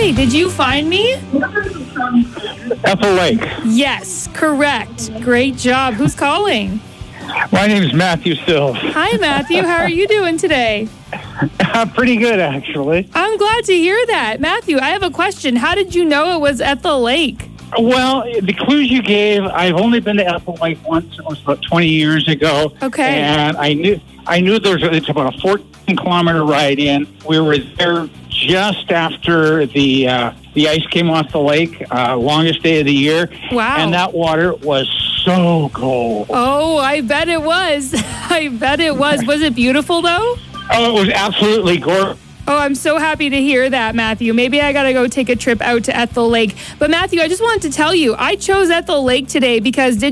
Okay, did you find me? Ethel Lake. Yes, correct. Great job. Who's calling? My name is Matthew Sills. Hi, Matthew. How are you doing today? Pretty good, actually. I'm glad to hear that. Matthew, I have a question. How did you know it was Ethel Lake? Well, the clues you gave, I've only been to Ethel Lake once. It was about 20 years ago. Okay. And I knew it's about a 14-kilometer ride in. We were there just after the ice came off the lake, longest day of the year. Wow. And that water was so cold. Oh, I bet it was. I bet it was. Was it beautiful, though? Oh, it was absolutely gorgeous. Oh, I'm so happy to hear that, Matthew. Maybe I got to go take a trip out to Ethel Lake. But, Matthew, I just wanted to tell you, I chose Ethel Lake today because did